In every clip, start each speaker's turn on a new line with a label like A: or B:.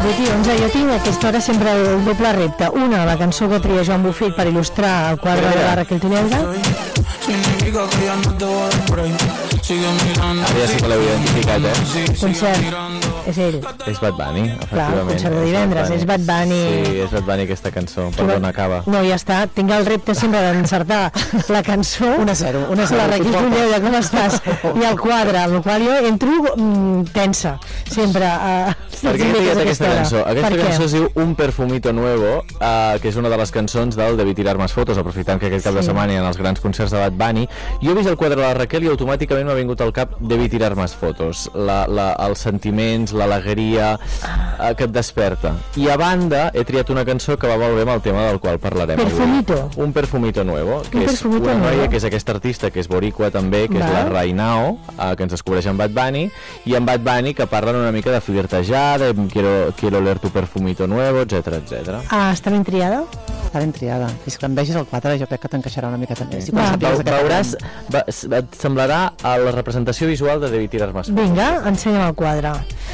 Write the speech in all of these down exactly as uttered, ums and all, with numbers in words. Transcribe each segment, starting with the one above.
A: vuit i onze. Jo tinc a aquesta hora sempre el doble repte. Una, la cançó que tria Joan Bufill per il·lustrar el quadre de la Raquel Tinelda.
B: Ara ja sí que l'heu identificat, eh?
A: Concert, és ell.
B: És Bad Bunny, efectivament.
A: Clar, concert de divendres, és Bad Bunny.
B: Sí, és Bad Bunny aquesta cançó. Perdona, acaba.
A: No, ja està. Tinc el repte sempre d'encertar la cançó.
C: un a zero, un a zero.
A: La Raquel Tinelda, com estàs? I el quadre, amb el qual jo entro mm, tensa, sempre. Uh,
B: per què he triat aquesta cançó? Aquesta cançó es diu Un Perfumito Nuevo, uh, que és una de les cançons del Debí tirar más fotos, aprofitant que aquest cap sí. de setmana hi ha els grans concerts de Bad Bunny. Jo he vist el quadre de la Raquel i automàticament m'ha vingut al cap Debí tirar más fotos, la, la, els sentiments, l'alegria uh, que et desperta. I a banda he triat una cançó que va molt bé amb el tema del qual parlarem
A: Perfumito.
B: avui. Un Perfumito Nuevo, que
A: Un
B: és
A: perfumito
B: una noia
A: nuevo.
B: que és aquesta artista que és boricua també, que
A: Va.
B: és la Rainao, uh, que ens descobreix en Bad Bunny, i en Bad Bunny que parlen una mica de flirtejar, de quiero, quiero leer tu perfumito nuevo, etcètera, etcètera.
A: Ah, està ben triada?
C: Està ben triada. I si quan vegis el quadre jo crec que t'encaixarà una miqueta més.
A: Va.
B: Veuràs, va, et semblarà a la representació visual de Debí tirar más fotos.
A: Vinga, ensenya'm el quadre.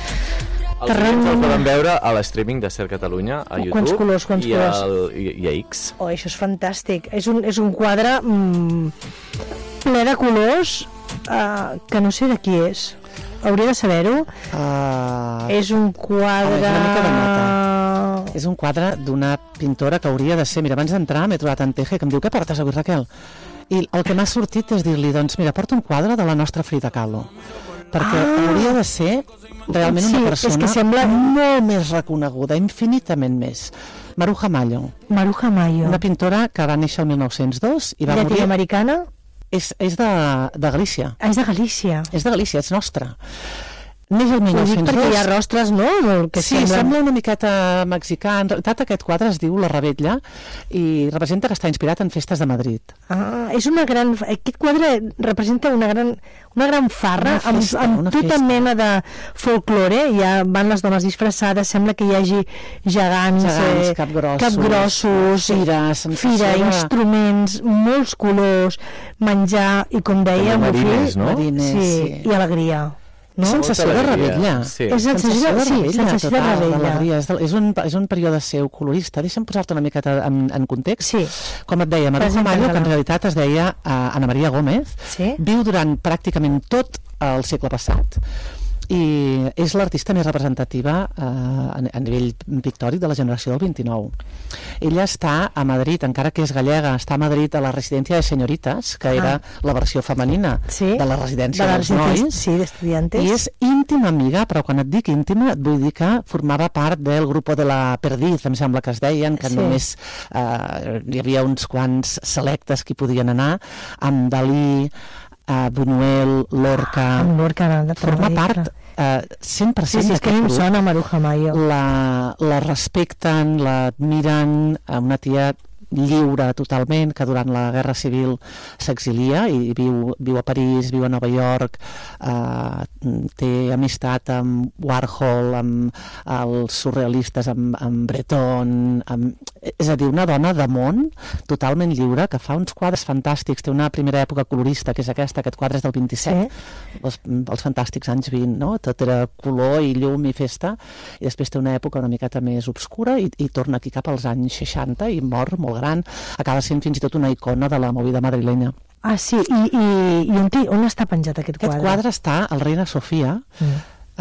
B: Els oients el poden veure a l'streaming de Ser Catalunya a YouTube.
A: Quants colors, quants
B: i,
A: colors?
B: al, i, i a X.
A: Oh, això és fantàstic. És un, és un quadre mm, ple de colors uh, que no sé de qui és. Hauria de saber-ho.
C: Uh,
A: és un quadre...
C: és una mica de nota. És un quadre d'una pintora que hauria de ser... Mira, abans d'entrar m'he trobat en Teje que em diu, què portes avui, Raquel? I el que m'ha sortit és dir-li, doncs mira, porta un quadre de la nostra Frida Kahlo. Perquè
A: Ah.
C: hauria de ser realment
A: Sí,
C: una
A: és
C: persona
A: que sembla-
C: molt més reconeguda, infinitament més. Maruja Mallo,
A: Maruja Mayo.
C: una pintora que va néixer el mil nou-cents dos i va morir...
A: Llatinoamericana?
C: És, és de, de Galícia.
A: Ah, és de Galícia.
C: És de Galícia, és nostra. Neix el mil
A: Ho dic
C: nou-cents dos.
A: perquè hi ha rostres, no? Que
C: Sí,
A: semblen-
C: sembla una miqueta mexicà. En realitat aquest quadre es diu La Rebetlla i representa que està inspirat en festes de Madrid.
A: Ah, és una gran... Aquest quadre representa una gran, una gran farra
C: Una festa,
A: amb,
C: una
A: amb tota
C: festa.
A: mena de folklore. Ja van les dones disfressades, sembla que hi hagi gegants,
C: Gegants,
A: eh,
C: capgrossos,
A: capgrossos,
C: fira, sensació
A: fira,
C: de-
A: instruments, molts colors, menjar i, com deia
B: Com
A: el meu
B: mariners,
A: fill,
B: no?
C: Mariners,
A: sí,
C: sí.
A: i alegria. No?
C: Sensació de
B: Molta
C: rebetlla.
B: alegria, sí.
A: És sensació de- sí, sensació de
C: total,
A: rebetlla.
C: d'alegria. És, de- és, un, és un període seu colorista. Deixa'm posar-te una miqueta en, en context.
A: Sí.
C: Com et deia, Maruja
A: Presenta-la.
C: Mallo, que en realitat es deia uh, Ana Maria Gómez,
A: Sí.
C: viu durant pràcticament tot el segle passat i és l'artista més representativa eh, a, a nivell pictòric de la generació del vint-i-nou. Ella està a Madrid, encara que és gallega, està a Madrid a la residència de senyorites, que era la versió femenina
A: Sí.
C: de la residència
A: de la
C: dels
A: residència,
C: nois.
A: sí, d'estudiantes.
C: I és íntima amiga, però quan et dic íntima et vull dir que formava part del grup de la Perdiz, em sembla que es deien, que
A: Sí.
C: només eh, hi havia uns quants selectes que hi podien anar, amb Dalí, eh, Buñuel, Lorca...
A: Amb Lorca, de
C: Forma
A: Perdiz,
C: part
A: clar.
C: eh, cent per cent
A: Sí, sí, és que a mi em
C: d'aquest grup.
A: sona Maruja Mayo.
C: La, la respecten, la admiren, una tia lliure totalment, que durant la Guerra Civil s'exilia i viu, viu a París, viu a Nova York, eh, té amistat amb Warhol, amb els surrealistes, amb, amb Breton, amb... és a dir, una dona de món totalment lliure, que fa uns quadres fantàstics, té una primera època colorista, que és aquesta, aquest quadre és del vint-i-set,
A: Sí.
C: els, els fantàstics anys vint, no? Tot era color i llum i festa, i després té una època una miqueta més obscura i, i torna aquí cap als anys seixanta i mor molt gran, acaba sent fins i tot una icona de la movida madrilenya.
A: Ah, sí, i, i, i on, té, on està penjat aquest quadre?
C: Aquest quadre està al Reina Sofia.
A: Mm.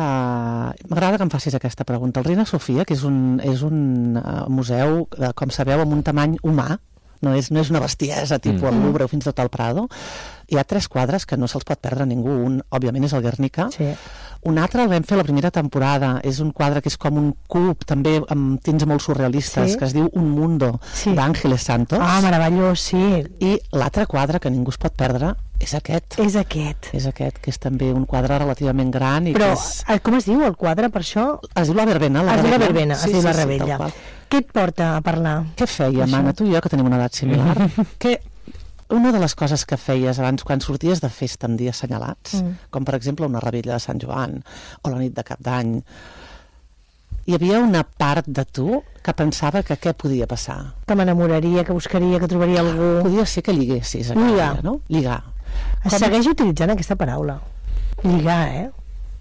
C: Uh, M'agrada que em facis aquesta pregunta. El Reina Sofia, que és un, és un uh, museu, uh, com sabeu, amb un tamany humà, no és, no és una bestiesa tipus mm. el Louvre o fins i tot al Prado. Hi ha tres quadres que no se'ls pot perdre ningú. Un, òbviament, és el Guernica.
A: Sí.
C: Un altre el vam fer la primera temporada. És un quadre que és com un cub, també amb tints molt surrealistes,
A: Sí.
C: que es diu Un Mundo,
A: Sí.
C: d'Ángeles Santos.
A: Ah, meravellós, sí.
C: I l'altre quadre que ningú es pot perdre és aquest.
A: És aquest.
C: És aquest, que és també un quadre relativament gran. I
A: Però,
C: que és...
A: eh, com es diu el quadre, per això?
C: Es diu La Verbena. La
A: Es diu La
C: Rebella.
A: Verbena, es diu La Rebella.
C: tal qual.
A: Què et porta a parlar?
C: Què feia,
A: Això.
C: Mana, tu i jo, que tenim una edat similar? que una de les coses que feies abans, quan sorties de festa en dies assenyalats,
A: Mm.
C: com per exemple una rebella de Sant Joan o la nit de Cap d'Any, hi havia una part de tu que pensava que què podia passar?
A: Que m'enamoraria, que buscaria, que trobaria algú...
C: Podia ser que lliguessis aquell
A: Lligar.
C: dia, no? Lligar.
A: Es segueix utilitzant aquesta paraula. Lligar, eh?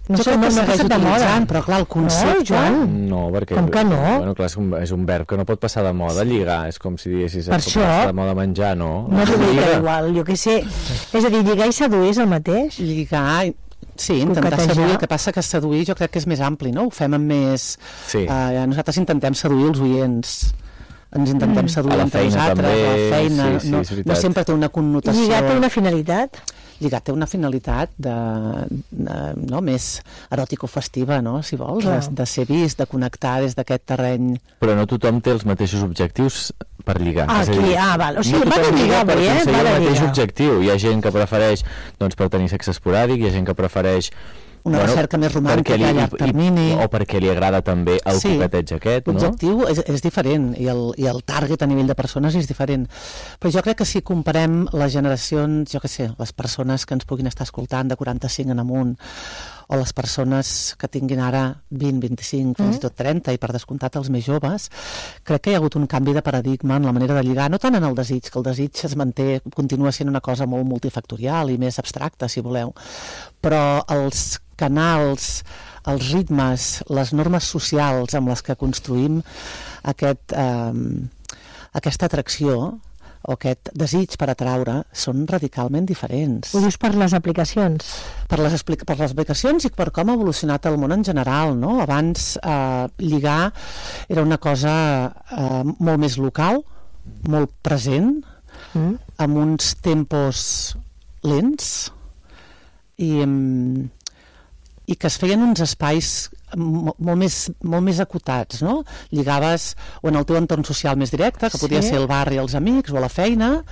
A: No
C: jo
A: sé,
C: crec que
A: no, no
C: segueix
A: passa de moda.
C: utilitzant, però clar, el concepte...
A: No, Joan?
B: No, perquè...
A: Com que no?
B: Bueno, clar, és un, és un verb que no pot passar de moda, lligar. És com si diguessis...
A: Per
B: que
A: això...
B: passa de moda menjar, no?
A: No t'ho dic igual, jo què sé. És a dir, lligar i seduir és el mateix?
C: Lligar... Sí, intentar
A: Coquetejar.
C: seduir, el que passa que seduir jo crec que és més ampli, no? Ho fem amb més...
B: Sí.
C: Uh, nosaltres intentem seduir els oients, ens intentem
A: Mm.
C: seduir
B: A la
C: entre
B: feina
C: nosaltres,
B: també,
C: a la feina,
B: sí, sí,
C: no,
B: és veritat.
C: no sempre té una connotació...
A: Lligar té una finalitat?
C: Lligar té una finalitat de, de, no, més eròtico-festiva, no? Si vols,
A: Clar.
C: de, de ser vist, de connectar des d'aquest terreny.
B: Però no tothom té els mateixos objectius per lligar.
A: Ah,
B: És a
A: aquí,
B: dir,
A: ah, val. O sigui,
B: no
A: va de
B: tothom
A: lligar,
B: per
A: avui, eh?
B: aconseguir
A: Va de
B: el mateix
A: lligar.
B: objectiu. Hi ha gent que prefereix doncs, per tenir sexe esporàdic, hi ha gent que prefereix
C: Una recerca més romàntica
B: perquè li-
C: a llarg
B: i-
C: termini.
B: o perquè li agrada també el
C: Sí.
B: coqueteig aquest, no?
C: L'objectiu és, és diferent i el, i el target a nivell de persones és diferent. Però jo crec que si comparem les generacions, jo què sé, les persones que ens puguin estar escoltant de quaranta-cinc en amunt, o les persones que tinguin ara vint, vint-i-cinc, fins i tot trenta, i per descomptat els més joves, crec que hi ha hagut un canvi de paradigma en la manera de lligar, no tant en el desig, que el desig es manté, continua sent una cosa molt multifactorial i més abstracta, si voleu, però els canals, els ritmes, les normes socials amb les que construïm aquest, eh, aquesta atracció o aquest desig per atraure són radicalment diferents.
A: Ho dius per les aplicacions?
C: Per les, explica- per les aplicacions i per com ha evolucionat el món en general, no? Abans eh, lligar era una cosa eh, molt més local, molt present,
A: Mm.
C: amb uns tempos lents i, mm, i que es feien uns espais mo- molt més, molt més acotats, no? Lligaves o en el teu entorn social més directe, que podia
A: Sí.
C: ser el barri, els amics o a la feina,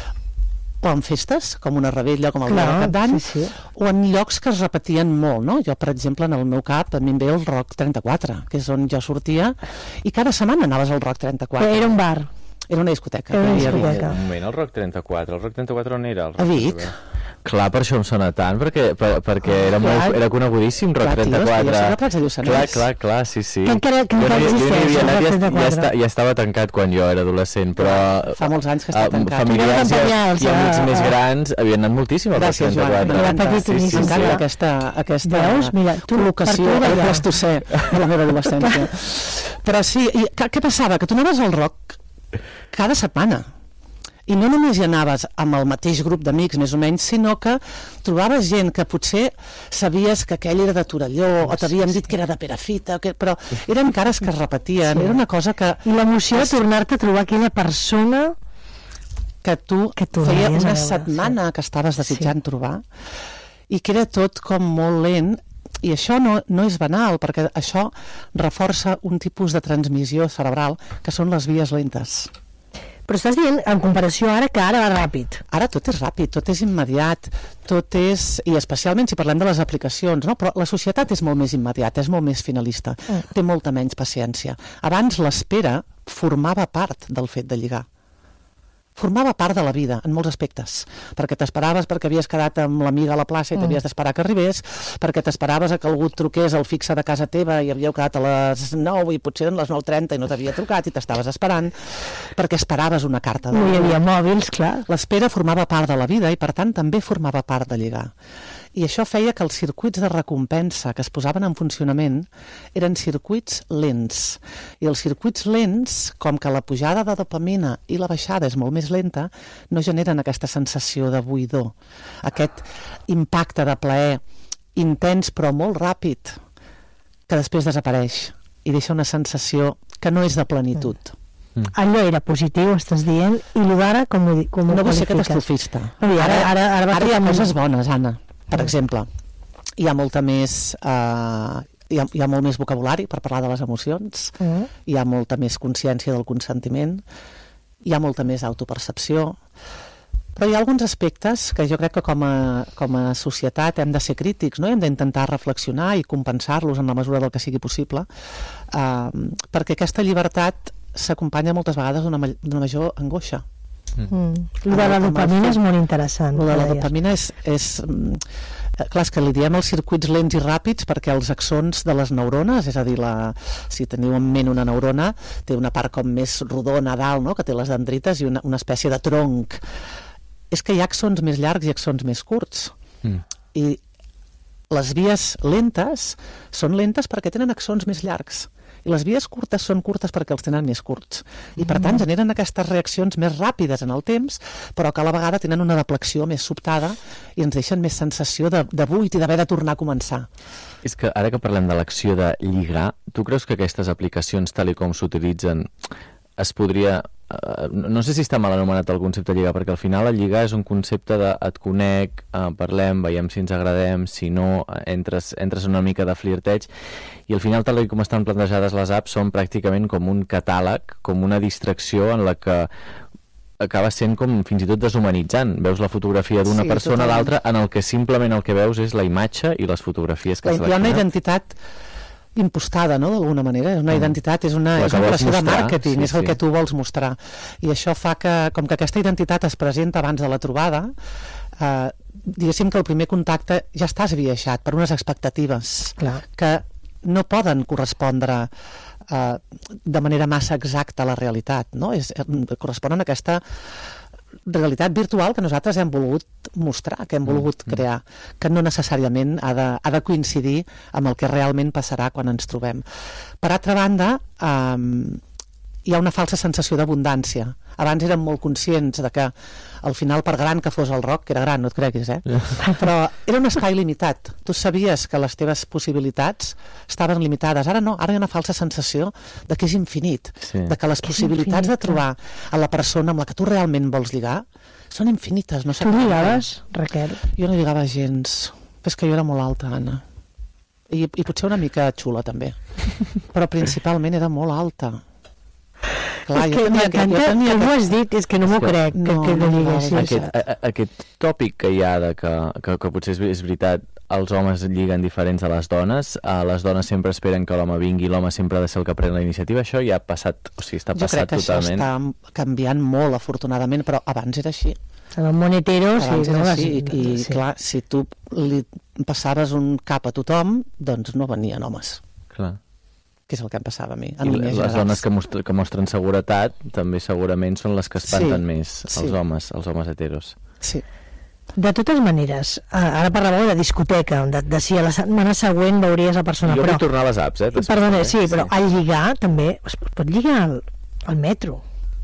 C: o en festes, com una rebella, com el
A: Clar,
C: dia de Cap d'Any,
A: sí, sí.
C: o en llocs que es repetien molt, no? Jo, per exemple, en el meu cap, a mi em ve el Rock trenta-quatre, que és on jo sortia, i cada setmana anaves al Rock trenta-quatre.
A: Però era un bar.
C: Era una discoteca.
A: Era una
C: que hi havia.
A: discoteca.
B: Un moment, el Rock trenta-quatre. El Rock trenta-quatre on era? El
C: A
B: Rock
C: Vic.
B: trenta-quatre? Clar, per això em sona tant, perquè, per, perquè era,
C: Clar.
B: molt, era conegudíssim, Rock
C: Clar, tio,
B: trenta-quatre.
C: jo soc de Prats de Lluçanès.
B: Clar, clar, clar, sí, sí.
A: Que encara- que
B: Jo
A: encara
B: no hi- jo no hi
A: existeix,
B: havia
A: el
B: anat,
A: Rock
B: ja, ja,
A: trenta-quatre.
B: esta- ja estava tancat quan jo era adolescent, però...
C: Fa molts anys que està
B: eh,
C: tancat.
B: Familiars i,
A: Campanyals,
B: i amics
A: eh,
B: més
A: eh.
B: grans havien anat moltíssim al Rock
C: Gràcies, Joan.
B: trenta-quatre.
A: Era
C: M'encanta.
A: petit,
C: Sí, sí,
A: boníssim,
C: m'encanta
A: clar.
C: aquesta, aquesta
A: Veus? Mira, tu,
C: col·locació
A: per tu era
C: del
A: allà.
C: plastocè de la meva adolescència. Però sí, i, què, què passava? Que tu anaves al rock cada setmana. I no només hi anaves amb el mateix grup d'amics, més o menys, sinó que trobaves gent que potser sabies que aquell era de Torelló, o t'havien dit que era de Perafita, que, però eren cares que es repetien,
A: Sí.
C: era una cosa que,
A: I l'emoció de tornar-te a trobar aquella persona...
C: que tu
A: Que
C: feia
A: tornaries a
C: una
A: veure,
C: setmana que estaves desitjant trobar, i que era tot com molt lent, i això no, no és banal, perquè això reforça un tipus de transmissió cerebral que són les vies lentes.
A: Però estàs dient, en comparació ara, que ara va ràpid.
C: Ara tot és ràpid, tot és immediat, tot és... I especialment si parlem de les aplicacions, no? Però la societat és molt més immediata, és molt més finalista,
A: Mm.
C: té molta menys paciència. Abans l'espera formava part del fet de lligar. Formava part de la vida, en molts aspectes. Perquè t'esperaves perquè havies quedat amb l'amiga a la plaça i
A: Mm.
C: t'havies d'esperar que arribés, perquè t'esperaves a que algú et truqués al fixe de casa teva i havíeu quedat a les nou i potser a les nou trenta i no t'havia trucat i t'estaves esperant, perquè esperaves una carta.
A: No hi
C: d'algú.
A: havia mòbils, clar.
C: L'espera formava part de la vida i, per tant, també formava part de lligar. I això feia que els circuits de recompensa que es posaven en funcionament eren circuits lents. I els circuits lents, com que la pujada de dopamina i la baixada és molt més lenta, no generen aquesta sensació de buidor, aquest impacte de plaer intens però molt ràpid, que després desapareix i deixa una sensació que no és de plenitud.
A: Allò era positiu, estàs dient, i el d'ara com ho, di- com ho
C: No vull ser
A: qualifiques?
C: catastrofista.
A: No, i ara, ara, ara, va
C: Ara hi ha
A: tot amb-
C: coses bones, Anna. Per exemple, hi ha molta més... Eh, hi, ha, hi ha molt més vocabulari per parlar de les emocions,
A: Mm.
C: hi ha molta més consciència del consentiment, hi ha molta més autopercepció, però hi ha alguns aspectes que jo crec que com a, com a societat hem de ser crítics, no? Hem d'intentar reflexionar i compensar-los en la mesura del que sigui possible, eh, perquè aquesta llibertat s'acompanya moltes vegades d'una ma- d'una major angoixa.
A: Mm. Lo de la dopamina és molt interessant.
C: Lo de la
A: que deies.
C: dopamina és, és mm, eh, clar, és que li diem els circuits lents i ràpids perquè els axons de les neurones, és a dir, la, si teniu en ment una neurona, té una part com més rodona a dalt, no? Que té les dendrites i una, una espècie de tronc. És que hi ha axons més llargs i axons més curts.
B: Mm.
C: I les vies lentes són lentes perquè tenen axons més llargs. I les vies curtes són curtes perquè els tenen més curts. I, per tant, generen aquestes reaccions més ràpides en el temps, però que a la vegada tenen una deflexió més sobtada i ens deixen més sensació de, de buit i d'haver de tornar a començar.
B: És que ara que parlem de l'acció de lligar, tu creus que aquestes aplicacions, tal i com s'utilitzen, es podria... Uh, no sé si està mal anomenat el concepte lligar, perquè al final el lligar és un concepte de et conec, uh, parlem, veiem si ens agradem, si no, uh, entres, entres una mica de flirteig, i al final, tal com estan plantejades les apps, són pràcticament com un catàleg, com una distracció en la que acaba sent com fins i tot deshumanitzant. Veus la fotografia d'una sí, persona a l'altra, en el que simplement el que veus és la imatge i les fotografies que ha seleccionat.
C: Hi ha una identitat impostada, no?, d'alguna manera. És una identitat, és una, és una operació de màrqueting, sí, és el sí. que tu vols mostrar. I això fa que, com que aquesta identitat es presenta abans de la trobada, eh, diguéssim que el primer contacte ja està esbiaixat per unes expectatives Clar. que no poden correspondre eh, de manera massa exacta a la realitat, no? És, corresponen a aquesta realitat virtual que nosaltres hem volgut mostrar, que hem volgut mm. crear, que no necessàriament ha de, ha de coincidir amb el que realment passarà quan ens trobem. Per altra banda, eh, hi ha una falsa sensació d'abundància. Abans érem molt conscients de que al final, per gran que fos el rock, que era gran, no et creguis, eh? Però era un espai limitat. Tu sabies que les teves possibilitats estaven limitades. Ara no, ara hi ha una falsa sensació de que és infinit, sí. de que les possibilitats de trobar a la persona amb la que tu realment vols lligar són infinites. No sé
A: tu lligaves, Raquel?
C: Jo no lligava gens. És que jo era molt alta, Anna. I, i potser una mica xula, també. Però principalment era molt alta.
A: Clar, és que m'encanta, que ho has dit, és que no m'ho crec, que, no, que no diguessis.
B: Aquest, a, aquest tòpic que hi ha de que, que, que potser és, és veritat, els homes lliguen diferents a les dones, a les dones sempre esperen que l'home vingui, l'home sempre ha de ser el que pren la iniciativa, això ja ha passat, o sigui, està passat totalment. Jo crec que
C: totalment. Això està canviant molt, afortunadament, però abans era així.
A: En el món hetero,
C: abans
A: sí.
C: Era
A: no,
C: així, i, i sí. clar, si tu li passaves un cap a tothom, doncs no venien homes.
B: Clar.
C: Que és el que em passava a mi.
B: I les generals. Dones que, mostra, que mostren seguretat també segurament són les que espanten sí, més els
C: sí.
B: homes, els homes heteros.
C: Sí.
A: De totes maneres, ara parlàveu de discoteca, de, de si a la setmana següent veuries la persona.
B: Jo
A: però,
B: vull tornar a les apps, eh? Després,
A: perdona, sí, però sí. al lligar també es pot lligar al, al metro.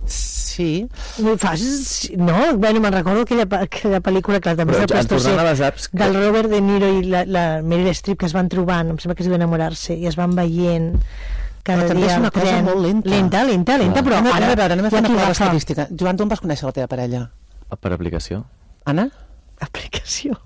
C: Sí.
A: Fas, no? Bueno, me'n recordo aquella, aquella pel·lícula, clar, també
B: però, és el a les apps que...
A: del Robert De Niro i la, la Meryl Streep, que es van trobant, em sembla que es van enamorar-se i es van veient cada
C: però
A: dia.
C: És una cosa tren. molt lenta.
A: Lenta, lenta, lenta, no. però
C: ara...
A: ara...
C: A veure, anem a fer una prova estadística. Joan, tu on vas conèixer la teva parella?
B: Per aplicació.
C: Anna?
A: Aplicació.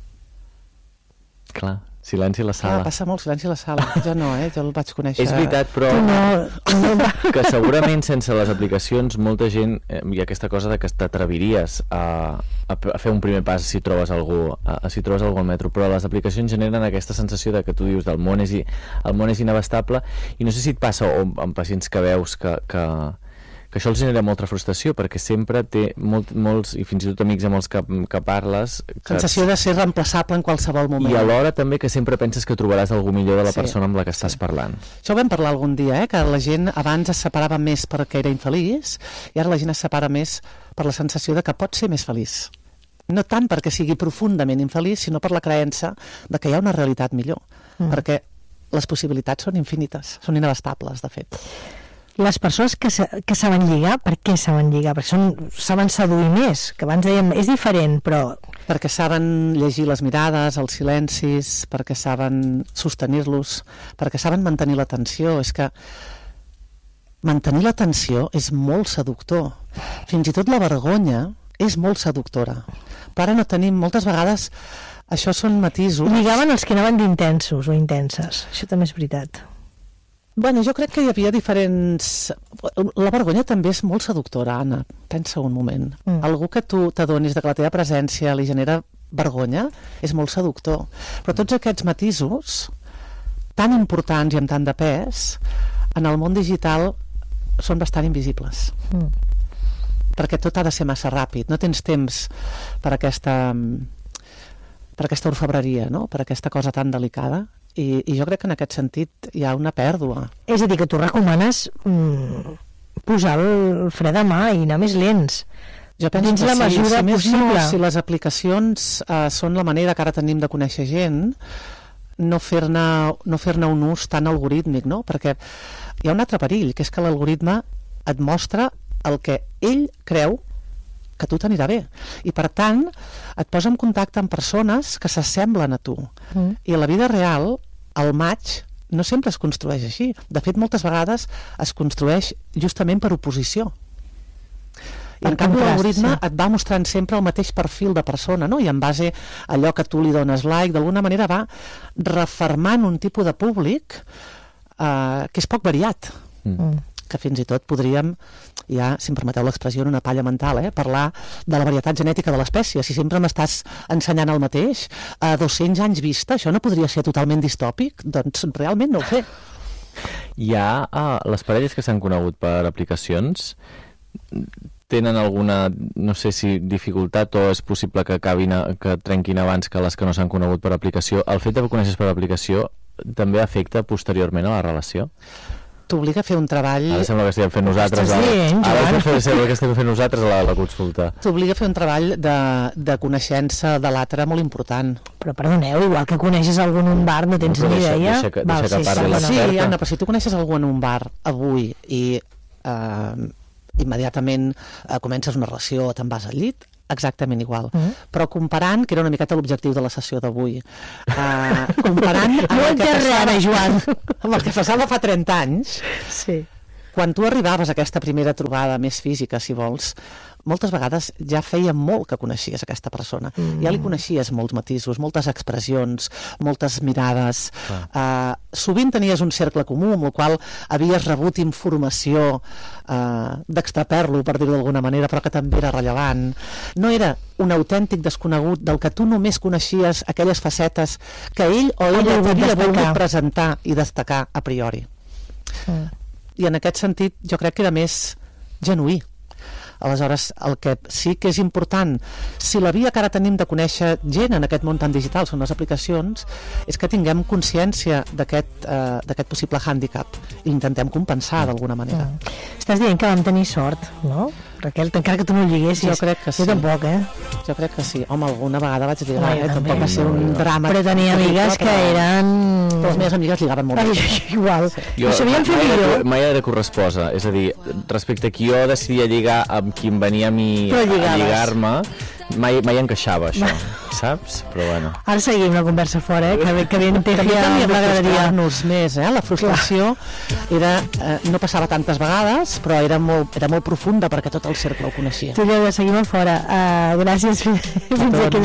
B: Clar. Silenci a la sala.
C: Ah, passa molt silenci a la sala. Jo no, eh? Jo el vaig conèixer...
B: És veritat, però no, que segurament sense les aplicacions molta gent, eh, hi ha aquesta cosa de que t'atreviries a, a, a fer un primer pas si trobes algú, a, a si trobes algú al metro, però les aplicacions generen aquesta sensació de que tu dius del món és, el món és inabastable, i no sé si et passa o amb pacients que veus que... que que això els genera molta frustració, perquè sempre té molt, molts, i fins i tot amics amb els que, que parles... Que...
C: Sensació de ser reemplaçable en qualsevol moment.
B: I alhora també que sempre penses que trobaràs algú millor de la sí, persona amb la que estàs sí. parlant.
C: Això ho vam parlar algun dia, eh? Que la gent abans es separava més perquè era infeliç, i ara la gent es separa més per la sensació de que pot ser més feliç. No tant perquè sigui profundament infeliç, sinó per la creença de que hi ha una realitat millor. Mm. Perquè les possibilitats són infinites, són inabastables, de fet.
A: Les persones que, sa, que saben lligar, per què saben lligar? Perquè són, saben seduir més, que abans dèiem, és diferent, però...
C: Perquè saben llegir les mirades, els silencis, perquè saben sostenir-los, perquè saben mantenir l'atenció. És que mantenir l'atenció és molt seductor. Fins i tot la vergonya és molt seductora. Però ara no tenim, moltes vegades, això són matisos...
A: Lligaven els que anaven d'intensos o intenses, això també és veritat.
C: Bueno, jo crec que hi havia diferents... La vergonya també és molt seductora, Anna. Pensa un moment. Mm. Algú que tu t'adonis de que la teva presència li genera vergonya és molt seductor. Però tots aquests matisos, tan importants i amb tant de pes, en el món digital són bastant invisibles. Mm. Perquè tot ha de ser massa ràpid. No tens temps per aquesta, per aquesta orfebreria, no? Per aquesta cosa tan delicada. I, i jo crec que en aquest sentit hi ha una pèrdua.
A: És a dir, que tu recomanes mm, posar el fre de mà i anar més lents,
C: Jo penso
A: dins
C: que
A: la
C: sí,
A: mesura
C: si més
A: possible.
C: No, si les aplicacions eh, són la manera que ara tenim de conèixer gent, no fer-ne no fer-ne un ús tan algorítmic, no? Perquè hi ha un altre perill, que és que l'algoritme et mostra el que ell creu que a tu t'anirà bé. I per tant, et posa en contacte amb persones que s'assemblen a tu. Mm. I a la vida real, el match no sempre es construeix així. De fet, moltes vegades es construeix justament per oposició. I en canvi l'algoritme sí. et va mostrant sempre el mateix perfil de persona, no? I en base a allò que tu li dones like, d'alguna manera va refermant un tipus de públic eh, que és poc variat. Mm. Que fins i tot podríem, ja, si em permeteu l'expressió, en una palla mental, eh, parlar de la varietat genètica de l'espècie. Si sempre m'estàs ensenyant el mateix, a dos-cents anys vista, això no podria ser totalment distòpic? Doncs realment no ho sé.
B: Hi ha uh, les parelles que s'han conegut per aplicacions, tenen alguna, no sé si dificultat o és possible que acabin a, que trenquin abans que les que no s'han conegut per aplicació. El fet de que coneixes per aplicació també afecta posteriorment a la relació?
C: T'obliga a fer un treball...
B: Ara sembla que estem fent nosaltres...
A: Dient,
B: ara sembla que estem fent nosaltres la, la consulta.
C: T'obliga a fer un treball de, de coneixença de l'altre molt important.
A: Però perdoneu, igual que coneixes algú en un bar, no tens no, ni
B: deixa,
A: idea...
B: Deixa, deixa, deixa que parli l'experta.
C: Sí, Anna, però si tu coneixes algú en un bar avui i eh, immediatament eh, comences una relació o te'n vas al llit, exactament igual. Mm. Però comparant, que era una miqueta l'objectiu de la sessió d'avui, uh, comparant amb,
A: no
C: el que passava,
A: Joan.
C: amb el que passava fa trenta anys,
A: sí.
C: Quan tu arribaves a aquesta primera trobada més física, si vols, moltes vegades ja feia molt que coneixies aquesta persona. Mm. Ja li coneixies molts matisos, moltes expressions, moltes mirades. Ah. Uh, sovint tenies un cercle comú amb el qual havies rebut informació uh, d'extraperlo, per dir-ho d'alguna manera, però que també era rellevant. No era un autèntic desconegut del que tu només coneixies aquelles facetes que ell o ella havia volgut presentar i destacar a priori. Mm. I en aquest sentit jo crec que era més genuí. Aleshores, el que sí que és important, si la via que ara tenim de conèixer gent en aquest món tan digital són les aplicacions, és que tinguem consciència d'aquest eh, d'aquest possible hàndicap i intentem compensar d'alguna manera.
A: Mm. Estàs dient que vam tenir sort, no? Raquel, encara que tu no ho lliguessis.
C: Jo crec que sí.
A: Jo tampoc, eh?
C: Jo crec que sí. Home, alguna vegada vaig lligar, eh? Tampoc va ser un drama.
A: Però tenia amigues que eren...
C: Però les meves amigues lligaven molt.
A: Ai, igual.
B: Jo,
A: ho sabien fer millor.
B: Mai era corresposa. És a dir, respecte a qui jo decidia lligar amb qui em venia a mi a lligar-me, mai, mai encaixava això, saps? Però bueno.
A: Ara seguim la conversa fora, eh? Que, que ben Tejia
C: m'agradaria-nos més, eh? La frustració era, eh, no passava tantes vegades, però era molt, era molt profunda perquè tot el cercle ho coneixia.
A: Tu ja seguim a fora. Uh, gràcies fins aquí.